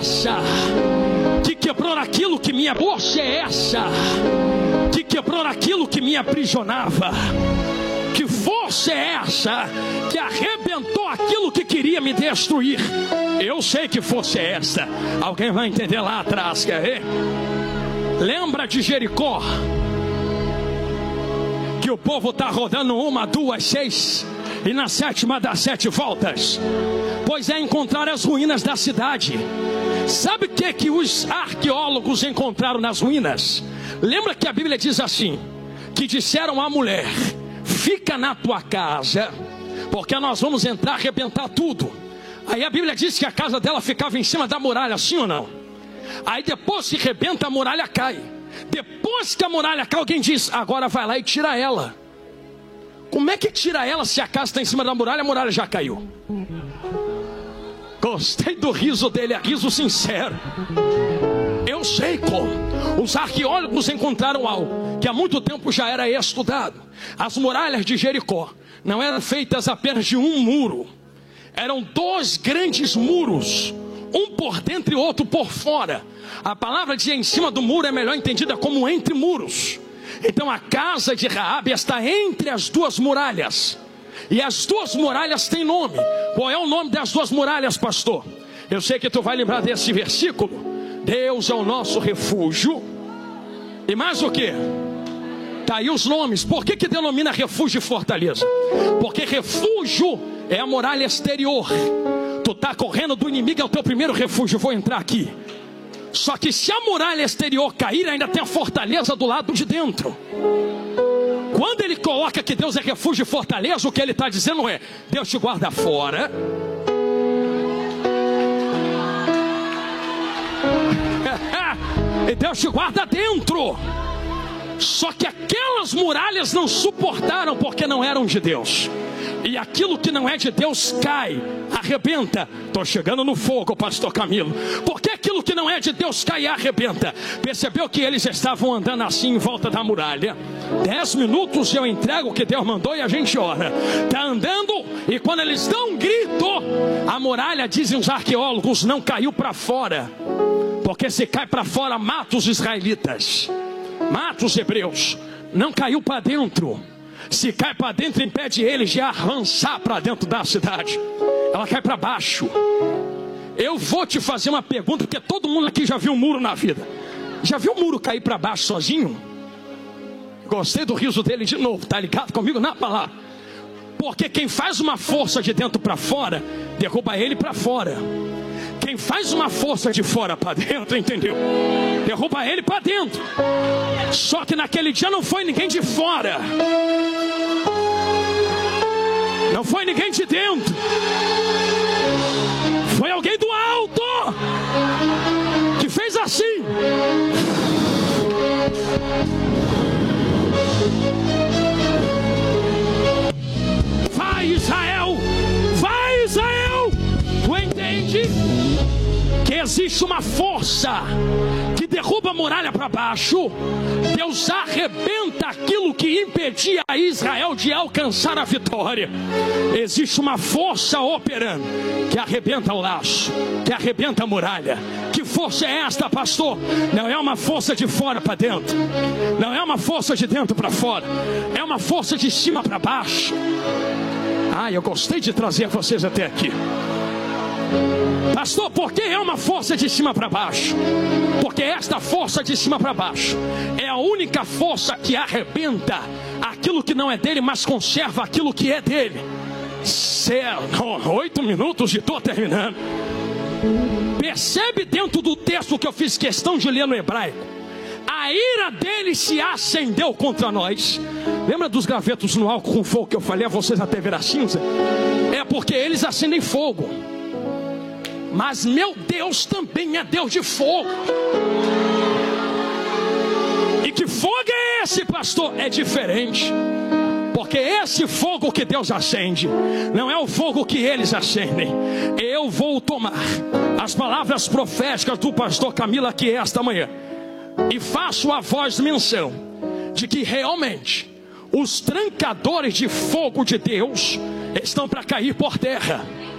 que quebrou aquilo que me que quebrou aquilo que me aprisionava. Que força é essa que arrebentou aquilo que queria me destruir? Eu sei que força é essa. Alguém vai entender lá atrás, quer ver? Lembra de Jericó? Que o povo está rodando 1, 2, 6, e na 7ª dá 7 voltas. Pois é, encontrar as ruínas da cidade. Sabe o que os arqueólogos encontraram nas ruínas? Lembra que a Bíblia diz assim, que disseram à mulher: fica na tua casa, porque nós vamos entrar, arrebentar tudo. Aí a Bíblia diz que a casa dela ficava em cima da muralha, sim ou não? Aí depois que rebenta, a muralha cai. Depois que a muralha cai, alguém diz: agora vai lá e tira ela. Como é que tira ela se a casa está em cima da muralha, a muralha já caiu? Gostei do riso dele, é riso sincero. Eu sei como. Os arqueólogos encontraram algo que há muito tempo já era estudado. As muralhas de Jericó não eram feitas apenas de um muro. Eram 2 grandes muros, um por dentro e outro por fora. A palavra de em cima do muro é melhor entendida como entre muros. Então a casa de Raabe está entre as 2 muralhas. E as 2 muralhas têm nome. Qual é o nome das 2 muralhas, pastor? Eu sei que tu vai lembrar desse versículo. Deus é o nosso refúgio. E mais o que? Tá aí os nomes. Por que denomina refúgio e fortaleza? Porque refúgio é a muralha exterior. Tu tá correndo do inimigo, é o teu primeiro refúgio. Vou entrar aqui. Só que se a muralha exterior cair, ainda tem a fortaleza do lado de dentro. Quando ele coloca que Deus é refúgio e fortaleza, o que ele está dizendo é: Deus te guarda fora, e Deus te guarda dentro. Só que aquelas muralhas não suportaram, porque não eram de Deus. E aquilo que não é de Deus cai, arrebenta. Estou chegando no fogo, pastor Camilo. Porque aquilo que não é de Deus cai e arrebenta. Percebeu que eles estavam andando assim em volta da muralha? 10 minutos eu entrego o que Deus mandou e a gente ora. Está andando, e quando eles dão um grito, a muralha, dizem os arqueólogos, não caiu para fora. Porque se cai para fora, mata os israelitas, mata os hebreus. Não caiu para dentro. Se cai para dentro, impede eles de avançar para dentro da cidade. Ela cai para baixo. Eu vou te fazer uma pergunta, porque todo mundo aqui já viu um muro na vida. Já viu um muro cair para baixo sozinho? Gostei do riso dele de novo. Tá ligado comigo na palavra? Porque quem faz uma força de dentro para fora, derruba ele para fora. Quem faz uma força de fora para dentro, entendeu? Derruba ele para dentro. Só que naquele dia não foi ninguém de fora, não foi ninguém de dentro, foi alguém do alto que fez assim. Vai, Israel! Vai, Israel! Tu entende que existe uma força que derruba a muralha para baixo? Deus arrebenta aquilo que impedia a Israel de alcançar a vitória. Existe uma força operando que arrebenta o laço, que arrebenta a muralha. Que força é esta, pastor? Não é uma força de fora para dentro, não é uma força de dentro para fora, é uma força de cima para baixo. Eu gostei de trazer vocês até aqui. Pastor, por que é uma força de cima para baixo? Porque esta força de cima para baixo é a única força que arrebenta aquilo que não é dele, mas conserva aquilo que é dele. 8 minutos e estou terminando. Percebe dentro do texto que eu fiz questão de ler no hebraico? A ira dele se acendeu contra nós. Lembra dos gravetos no álcool com fogo que eu falei a vocês até ver a cinza? É porque eles acendem fogo. Mas meu Deus também é Deus de fogo. E que fogo é esse, pastor? É diferente. Porque esse fogo que Deus acende não é o fogo que eles acendem. Eu vou tomar as palavras proféticas do pastor Camilo aqui esta manhã e faço a voz menção de que realmente os trancadores de fogo de Deus estão para cair por terra.